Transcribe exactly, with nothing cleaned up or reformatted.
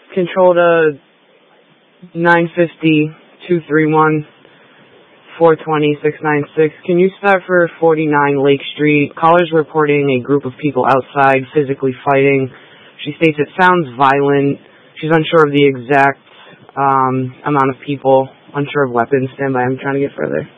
Control to nine fifty, two three one, four two zero, six nine six. Can you start for forty-nine Lake Street? Caller's reporting a group of people outside physically fighting. She states it sounds violent. She's unsure of the exact um, amount of people, unsure of weapons. Stand by. I'm trying to get further.